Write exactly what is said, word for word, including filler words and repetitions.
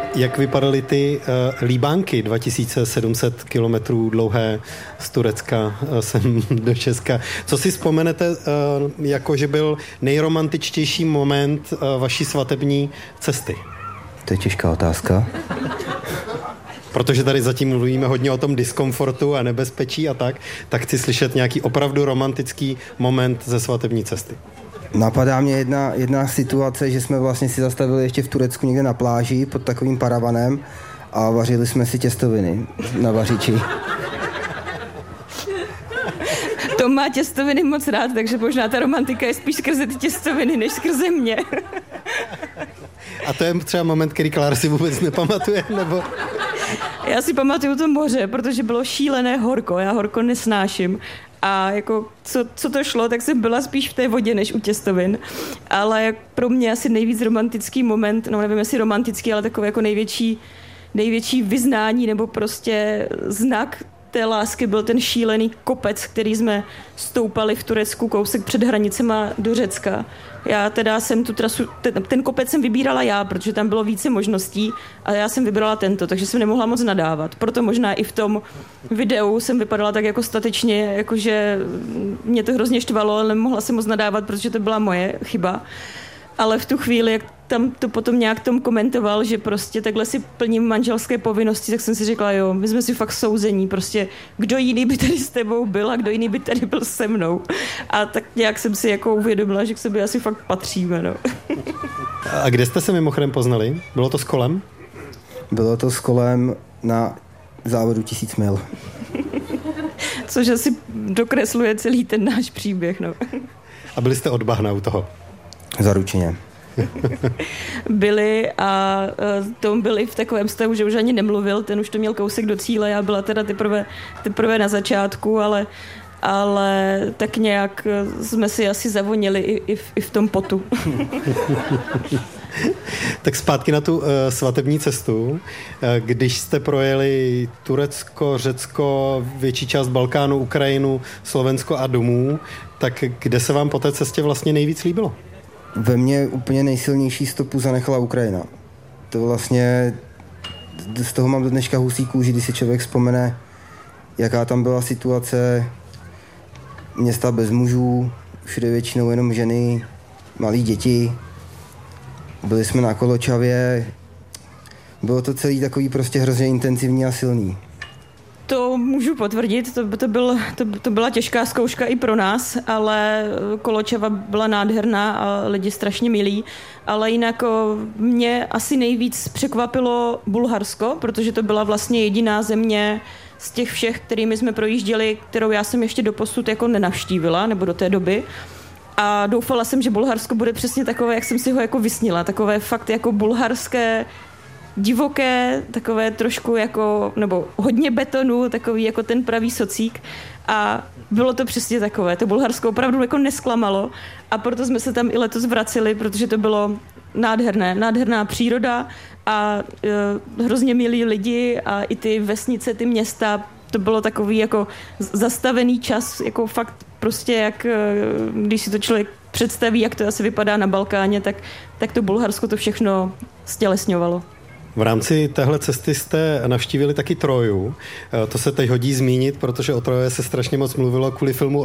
Jak vypadaly ty uh, líbánky dva tisíce sedm set kilometrů dlouhé z Turecka uh, sem do Česka? Co si vzpomenete, uh, jako že byl nejromantičtější moment uh, vaší svatební cesty? To je těžká otázka. Protože tady zatím mluvíme hodně o tom diskomfortu a nebezpečí a tak, tak chci slyšet nějaký opravdu romantický moment ze svatební cesty. Napadá mě jedna, jedna situace, že jsme vlastně si zastavili ještě v Turecku někde na pláži pod takovým paravanem a vařili jsme si těstoviny na vařiči. Tom má těstoviny moc rád, takže možná ta romantika je spíš skrze ty těstoviny, než skrze mě. A to je třeba moment, který Klára si vůbec nepamatuje, nebo... Já si pamatuju to moře, protože bylo šílené horko, já horko nesnáším. A jako co, co to šlo, tak jsem byla spíš v té vodě, než u těstovin. Ale pro mě asi nejvíc romantický moment, no nevím, jestli romantický, ale takový jako největší, největší vyznání nebo prostě znak té lásky byl ten šílený kopec, který jsme stoupali v Turecku kousek před hranicema do Řecka. Já teda jsem tu trasu, ten, ten kopec jsem vybírala já, protože tam bylo více možností a já jsem vybrala tento, takže jsem nemohla moc nadávat. Proto možná i v tom videu jsem vypadala tak jako statečně, jakože mě to hrozně štvalo, ale nemohla jsem moc nadávat, protože to byla moje chyba. Ale v tu chvíli, jak tam to potom nějak tom komentoval, že prostě takhle si plním manželské povinnosti, tak jsem si řekla, jo, my jsme si fakt souzení, prostě kdo jiný by tady s tebou byl a kdo jiný by tady byl se mnou. A tak nějak jsem si jako uvědomila, že k sobě asi fakt patříme, no. A kde jste se mimochodem poznali? Bylo to s kolem? Bylo to s kolem na závodu tisíc mil. Což asi dokresluje celý ten náš příběh, no. A byli jste od bahna u toho? Zaručeně. Byli a Tom byli v takovém stavu, že už ani nemluvil, ten už to měl kousek do cíle, já byla teda teprve, teprve na začátku, ale, ale tak nějak jsme si asi zavonili i, i, v, i v tom potu. Tak zpátky na tu uh, svatební cestu. Uh, když jste projeli Turecko, Řecko, větší část Balkánu, Ukrajinu, Slovensko a domů, tak kde se vám po té cestě vlastně nejvíc líbilo? Ve mně úplně nejsilnější stopu zanechala Ukrajina. To vlastně, z toho mám do dneška husí kůži, když si člověk vzpomene, jaká tam byla situace, města bez mužů, všude většinou jenom ženy, malí děti. Byli jsme na Koločavě, bylo to celý takový prostě hrozně intenzivní a silný. To můžu potvrdit, to, to, byl, to, to byla těžká zkouška i pro nás, ale Koločava byla nádherná a lidi strašně milí, ale jinak mě asi nejvíc překvapilo Bulharsko, protože to byla vlastně jediná země z těch všech, kterými jsme projížděli, kterou já jsem ještě doposud jako nenavštívila, nebo do té doby. A doufala jsem, že Bulharsko bude přesně takové, jak jsem si ho jako vysnila, takové fakt jako bulharské, divoké, takové trošku jako, nebo hodně betonu, takový jako ten pravý socík. A bylo to přesně takové. To Bulharsko opravdu jako nesklamalo a proto jsme se tam i letos vraceli, protože to bylo nádherné, nádherná příroda a e, hrozně milí lidi a i ty vesnice, ty města, to bylo takový jako zastavený čas, jako fakt prostě jak, když si to člověk představí, jak to asi vypadá na Balkáně, tak, tak to Bulharsko to všechno stělesňovalo. V rámci téhle cesty jste navštívili taky Troju. To se teď hodí zmínit, protože o Troje se strašně moc mluvilo kvůli filmu